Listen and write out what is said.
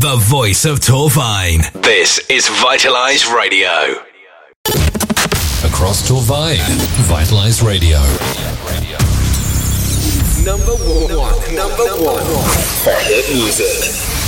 The voice of Torvine. This is Vitalize Radio. Across Torvine, Vitalize Radio. Number one. For hit music.